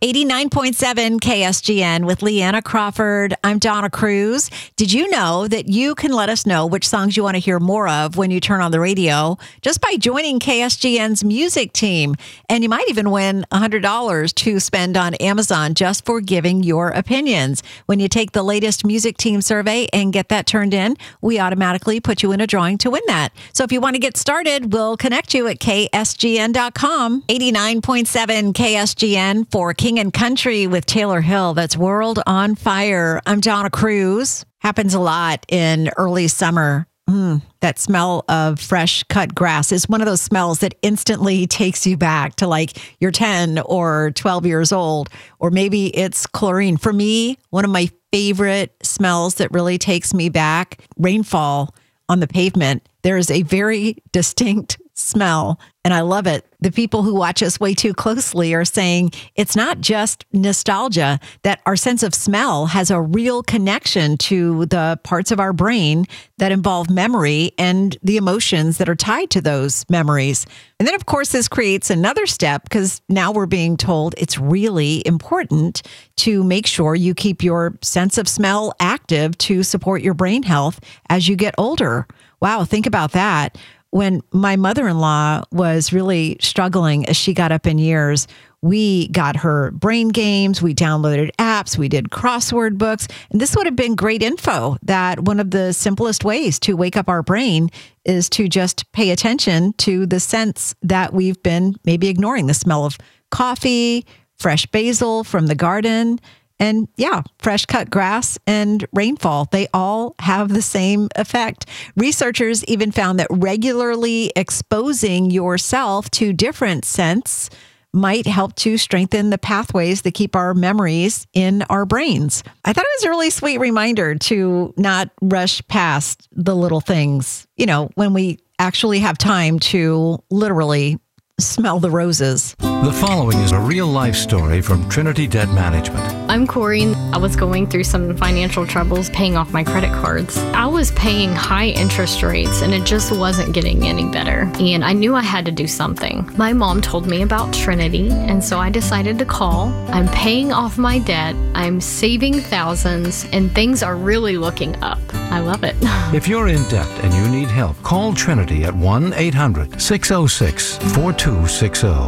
89.7 KSGN with Leanna Crawford. I'm Donna Cruz. Did you know that you can let us know which songs you want to hear more of when you turn on the radio just by joining KSGN's music team? And you might even win $100 to spend on Amazon just for giving your opinions. When you take the latest music team survey and get that turned in, we automatically put you in a drawing to win that. So if you want to get started, we'll connect you at ksgn.com. 89.7 KSGN for King and Country with Taylor Hill. That's World on Fire. I'm Donna Cruz. Happens a lot in early summer. That smell of fresh cut grass is one of those smells that instantly takes you back to like you're 10 or 12 years old, or maybe it's chlorine. For me, one of my favorite smells that really takes me back, rainfall on the pavement. There is a very distinct smell, and I love it. The people who watch us way too closely are saying it's not just nostalgia, that our sense of smell has a real connection to the parts of our brain that involve memory and the emotions that are tied to those memories. And then, of course, this creates another step because now we're being told it's really important to make sure you keep your sense of smell active to support your brain health as you get older. Wow, think about that. When my mother-in-law was really struggling as she got up in years, we got her brain games, we downloaded apps, we did crossword books, and this would have been great info that one of the simplest ways to wake up our brain is to just pay attention to the sense that we've been maybe ignoring, the smell of coffee, fresh basil from the garden, and fresh cut grass and rainfall. They all have the same effect. Researchers even found that regularly exposing yourself to different scents might help to strengthen the pathways that keep our memories in our brains. I thought it was a really sweet reminder to not rush past the little things, when we actually have time to literally smell the roses. The following is a real-life story from Trinity Debt Management. I'm Corey. I was going through some financial troubles paying off my credit cards. I was paying high interest rates and it just wasn't getting any better. And I knew I had to do something. My mom told me about Trinity, and so I decided to call. I'm paying off my debt. I'm saving thousands, and things are really looking up. I love it. If you're in debt and you need help, call Trinity at 1-800-606-4260.